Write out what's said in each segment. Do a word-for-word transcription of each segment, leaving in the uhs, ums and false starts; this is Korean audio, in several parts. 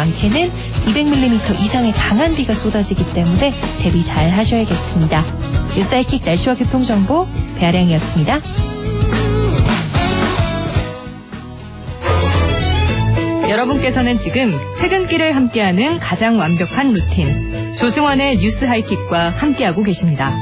많게는 이백 밀리미터 이상의 강한 비가 쏟아지기 때문에 대비 잘 하셔야겠습니다. 뉴스아이킥 날씨와 교통정보 배아량이었습니다. 여러분께서는 지금 퇴근길을 함께하는 가장 완벽한 루틴 조승원의 뉴스 하이킥과 함께하고 계십니다.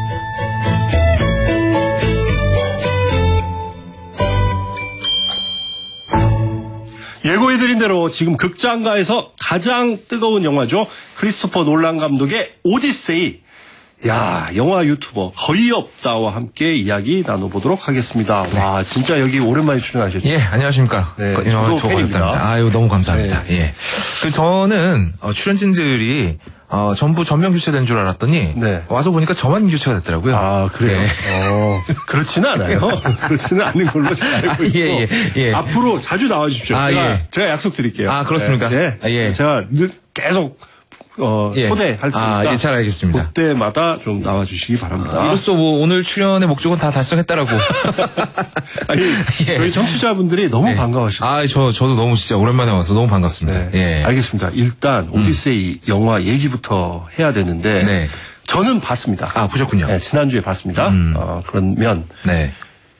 예고해드린 대로 지금 극장가에서 가장 뜨거운 영화죠. 크리스토퍼 놀란 감독의 오디세이. 야, 영화 유튜버 거의 없다와 함께 이야기 나눠보도록 하겠습니다. 네. 와, 진짜 여기 오랜만에 출연하셨죠? 예, 안녕하십니까. 네, 저도 팬입니다. 아유, 너무 감사합니다. 네. 예. 그 저는 어, 출연진들이 어, 전부 전면 교체된 줄 알았더니 네. 와서 보니까 저만 교체가 됐더라고요. 아, 그래요? 네. 어, 그렇지는 않아요. 그렇지는 않는 걸로 잘 알고 있고. 아, 예, 예, 예. 앞으로 자주 나와주십시오. 아, 제가, 예. 제가 약속드릴게요. 아, 그렇습니까? 네. 아, 예. 제가 늘 계속 어, 예. 초대할 테니까. 아, 예, 잘 알겠습니다. 그때마다 좀 나와주시기 바랍니다. 아, 이로써 뭐 오늘 출연의 목적은 다 달성했다라고. 아니, 예. 저희 청취자분들이 너무 네. 반가워하시고. 아, 저, 저도 너무 진짜 오랜만에 와서 너무 반갑습니다. 네. 예. 알겠습니다. 일단, 오디세이 음. 영화 얘기부터 해야 되는데. 네. 저는 봤습니다. 아, 보셨군요. 네, 지난주에 봤습니다. 음. 어, 그러면. 네.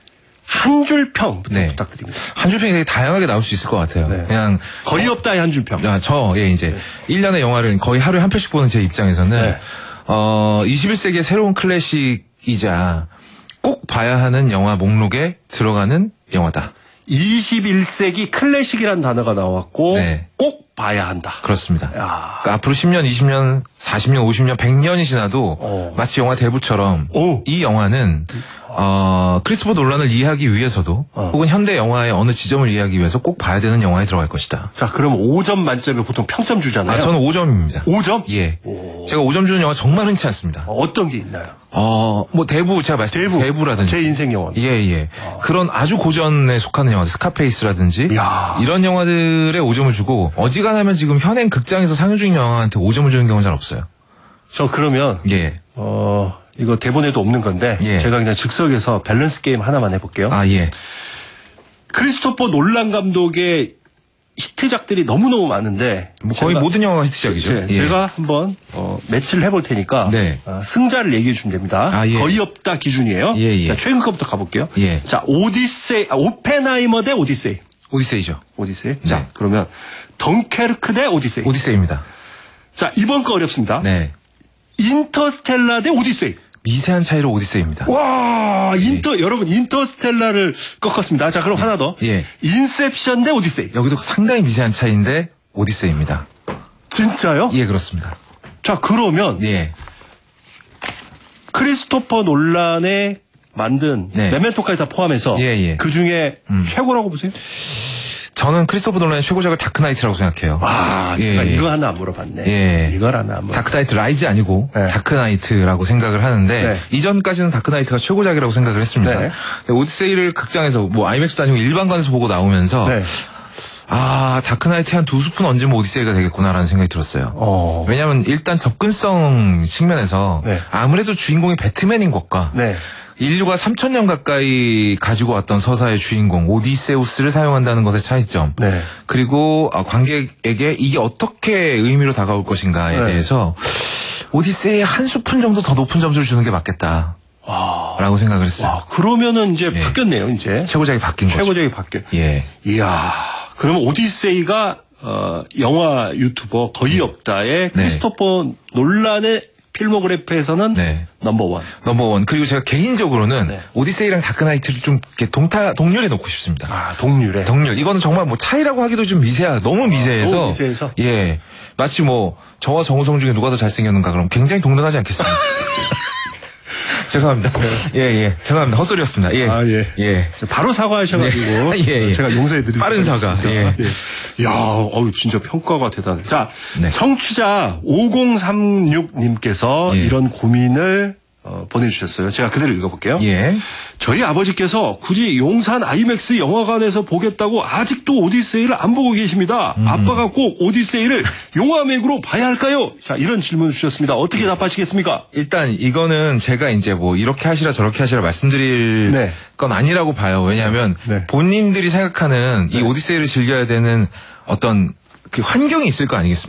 한 줄 평부터 네. 부탁드립니다. 한 줄 평이 되게 다양하게 나올 수 있을 것 같아요. 네. 그냥 거의 없다의 한 줄 평. 아, 저, 예, 이제 네. 일 년의 영화를 거의 하루에 한 편씩 보는 제 입장에서는 네. 어, 이십일 세기의 새로운 클래식이자 꼭 봐야 하는 영화 목록에 들어가는 영화다. 이십일 세기 클래식이라는 단어가 나왔고 네. 꼭 봐야 한다. 그렇습니다. 그러니까 앞으로 십 년, 이십 년, 사십 년, 오십 년, 백 년이 지나도 오. 마치 영화 대부처럼 오. 이 영화는 어, 크리스토퍼 놀란을 이해하기 위해서도 어. 혹은 현대 영화의 어느 지점을 이해하기 위해서 꼭 봐야 되는 영화에 들어갈 것이다. 자, 그럼 오 점 만점에 보통 평점 주잖아요. 아, 저는 오 점입니다. 오 점? 예. 오. 제가 오 점 주는 영화 정말 흔치 않습니다. 어, 어떤 게 있나요? 어, 뭐 대부 제가 말씀드린 대부. 대부라든지 제 인생 영화. 예, 예. 아. 그런 아주 고전에 속하는 영화들, 스카페이스라든지 야. 이런 영화들에 오 점을 주고 어지간하면 지금 현행 극장에서 상영 중인 영화한테 오 점을 주는 경우는 잘 없어요. 저 그러면 예. 어, 이거 대본에도 없는 건데 예. 제가 그냥 즉석에서 밸런스 게임 하나만 해볼게요. 아, 예. 크리스토퍼 놀란 감독의 히트작들이 너무너무 많은데 뭐 거의 제가, 모든 영화가 히트작이죠. 제, 예. 제가 한번 어, 매치를 해볼 테니까 네. 어, 승자를 얘기해 주면 됩니다. 아, 예. 거의 없다 기준이에요. 예, 예. 자, 최근 거부터 가볼게요. 예. 자, 오디세이, 아, 오펜하이머 대 오디세이. 오디세이죠. 오디세이. 네. 자, 그러면 덩케르크 대 오디세이. 오디세이입니다. 자, 이번 거 어렵습니다. 네. 인터스텔라 대 오디세이. 미세한 차이로 오디세이입니다. 와, 인터, 예. 여러분, 인터스텔라를 꺾었습니다. 자, 그럼 예. 하나 더. 예. 인셉션 대 오디세이. 여기도 상당히 미세한 차이인데, 오디세이입니다. 진짜요? 예, 그렇습니다. 자, 그러면. 예. 크리스토퍼 놀란의 만든 네. 메멘토까지 다 포함해서. 예, 예. 그 중에 음. 최고라고 보세요? 저는 크리스토퍼 놀란의 최고작을 다크나이트라고 생각해요. 와, 예, 예. 이거 하나 안 물어봤네. 예. 이걸 하나 안 물어봤네. 다크나이트 라이즈 아니고 네. 다크나이트라고 생각을 하는데 네. 이전까지는 다크나이트가 최고작이라고 생각을 했습니다. 네. 오디세이를 극장에서 뭐 아이맥스도 아니고 일반관에서 보고 나오면서 네. 아, 다크나이트 한 두 스푼 얹으면 오디세이가 되겠구나라는 생각이 들었어요. 어. 왜냐하면 일단 접근성 측면에서 네. 아무래도 주인공이 배트맨인 것과 네. 인류가 삼천 년 가까이 가지고 왔던 서사의 주인공 오디세우스를 사용한다는 것의 차이점 네. 그리고 관객에게 이게 어떻게 의미로 다가올 것인가에 네. 대해서 오디세이에 한 스푼 정도 더 높은 점수를 주는 게 맞겠다 와. 라고 생각을 했어요. 와, 그러면은 이제 네. 바뀌었네요. 이제 최고작이 바뀐 거죠. 최고작이 바뀌어. 예. 이야, 그러면 오디세이가 어, 영화 유튜버 거의 없다의 네. 크리스토퍼 놀란의 필모그래피에서는 네. 넘버원. 넘버원. 그리고 제가 개인적으로는 네. 오디세이랑 다크나이트를 좀 이렇게 동타, 동률에 놓고 싶습니다. 아, 동률에? 동률. 이거는 정말 뭐 차이라고 하기도 좀 미세하, 너무 미세해서. 아, 너무 미세해서? 예. 마치 뭐, 저와 정우성 중에 누가 더 잘생겼는가 그럼 굉장히 동등하지 않겠습니까? 죄송합니다. 예, 예. 죄송합니다. 헛소리였습니다. 예. 아, 예. 예. 바로 사과하셔가지고. 예, 예. 제가 용서해드리겠습니다. 빠른 사과. 예. 예. 야, 어우, 진짜 평가가 대단해. 자, 네. 청취자 오공삼육 님께서 예. 이런 고민을 어, 보내주셨어요. 제가 그대로 읽어볼게요. 예. 저희 아버지께서 굳이 용산 아이맥스 영화관에서 보겠다고 아직도 오디세이를 안 보고 계십니다. 음. 아빠가 꼭 오디세이를 용화맥으로 봐야 할까요? 자, 이런 질문을 주셨습니다. 어떻게 답하시겠습니까? 일단 이거는 제가 이제 뭐 이렇게 하시라 저렇게 하시라 말씀드릴 네. 건 아니라고 봐요. 왜냐하면 네. 본인들이 생각하는 이 네. 오디세이를 즐겨야 되는 어떤 그 환경이 있을 거 아니겠습니까?